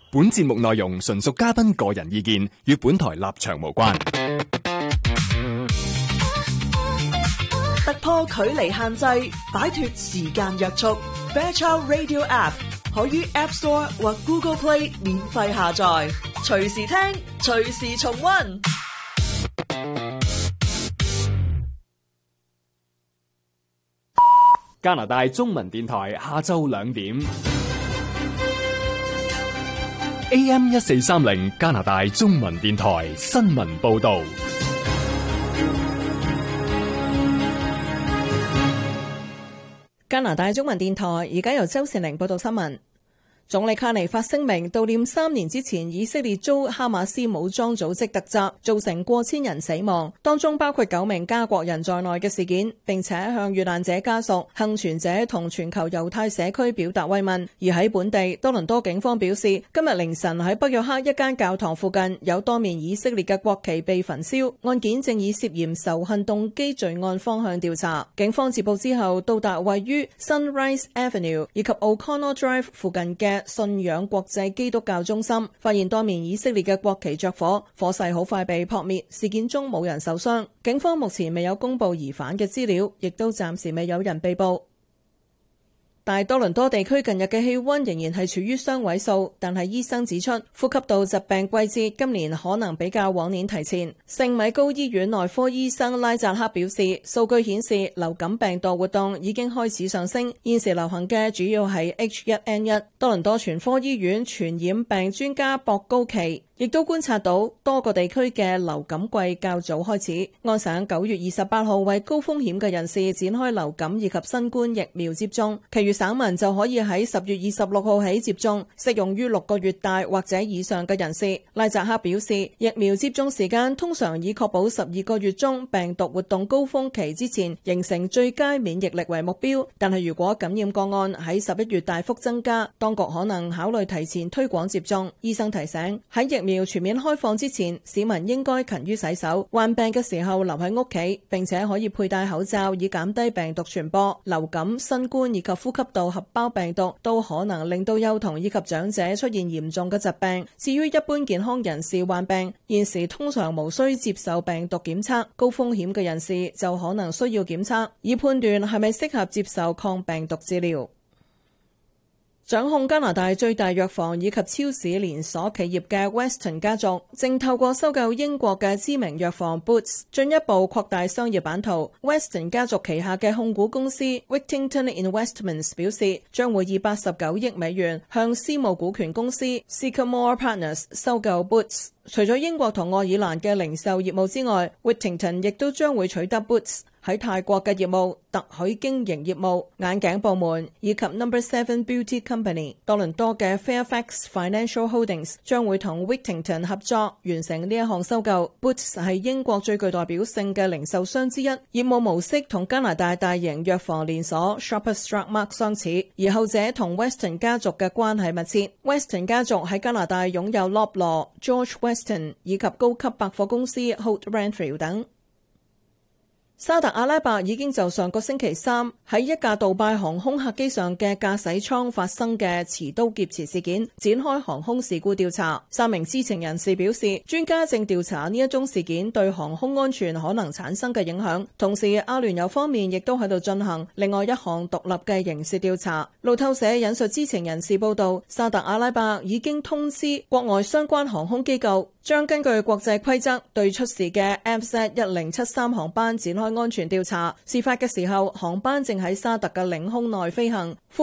本節目內容純屬嘉賓個人意見，與本台立場無關。 突破距離限制，擺脫時間約束。Fairchild Radio App 可於 App Store 或 Google Play 免費下載，隨時聽，隨時重溫。 加拿大中文電台下晝2點 AM 1430加拿大中文電台新聞報道。 加拿大中文電台而家由周善玲報道新聞。總理卡尼發聲明悼念3年之前以色列遭哈馬斯武裝組織突襲，造成過千人死亡，當中包括9名加國人在內嘅事件，並且向遇難者家屬、幸存者同全球猶太社區表達慰問。而喺本地，多倫多警方表示，今日凌晨喺北約克一間教堂附近有多面以色列嘅國旗被焚燒，案件正以涉嫌仇恨動機罪案方向調查。警方接報之後到達位於 Sunrise Avenue 以及 O'Connell Drive 附近嘅信仰國際基督教中心，發現多面以色列嘅國旗着火，火勢好快被撲滅，事件中冇人受傷。警方目前未有公布疑犯嘅資料，亦都暫時未有人被捕。大多倫多地區近日嘅氣溫仍然係處於雙位數，但係醫生指出，呼吸道疾病季節今年可能比較往年提前。聖米高醫院內科醫生拉扎克表示，數據顯示流感病毒活動已經開始上升，現時流行嘅主要係 H1N1。多倫多全科醫院傳染病專家博高奇亦都觀察到多個地區嘅流感季較早開始。安省9月28號為高風險嘅人士展開流感以及新冠疫苗接種，其餘省民就可以喺10月26號起接種，適用於6個月大或者以上嘅人士。拉扎克表示，疫苗接種時間通常以確保12個月中病毒活動高峰期之前形成最佳免疫力為目標，但係如果感染個案喺11月大幅增加，當局可能考慮提前推廣接種。醫生提醒，喺疫苗全面開放之前，市民應該勤於洗手，患病嘅時候留喺屋企，並且可以佩戴口罩以減低病毒傳播。流感、新冠以及呼吸道合胞病毒都可能令到幼童以及長者出現嚴重嘅疾病。至於一般健康人士患病，現時通常無需接受病毒檢測，高風險嘅人士就可能需要檢測，以判斷係咪適合接受抗病毒治療。掌控加拿大最大藥房以及超市連鎖企業嘅 Weston 家族，正透過收購英國嘅知名藥房 Boots， 進一步擴大商業版圖。Weston 家族旗下嘅控股公司 Wittington Investments 表示，將會以89億美元向私募股權公司 Sycamore Partners 收購 Boots。除咗英國同愛爾蘭嘅零售業務之外， Wittington 亦都將會取得 Boots喺泰國嘅業務、特許經營業務、眼鏡部門以及 No.7 Beauty Company。多倫多嘅 Fairfax Financial Holdings 將會同 Wittington 合作完成呢一項收購。Boots 係英國最具代表性嘅零售商之一，業務模式同加拿大大型藥房連鎖 Shoppers Drug Mart 相似，而後者同 Weston 家族嘅關係密切。Weston 家族喺加拿大擁有 Loblaw、George Weston 以及高級百貨公司 Holt Renfrew 等。沙特阿拉伯已經就上個星期三喺一架杜拜航空客機上嘅駕駛艙發生嘅持刀劫持事件展開航空事故調查。3名知情人士表示，專家正調查呢一宗事件對航空安全可能產生嘅影響。同時，阿聯酋方面亦都喺度進行另外一項獨立嘅刑事調查。路透社引述知情人士報道，沙特阿拉伯已經通知國外相關航空機構，將根據國際規則對出事嘅 MZ1073 航班展開安全調查。事發嘅時候，航班正喺沙特嘅領空內飛行。